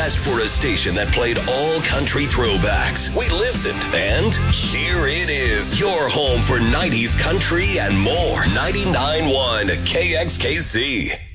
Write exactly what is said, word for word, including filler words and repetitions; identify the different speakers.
Speaker 1: asked for a station that played all country throwbacks. We listened, and here it is. Your home for nineties country and more. ninety-nine point one K X K C.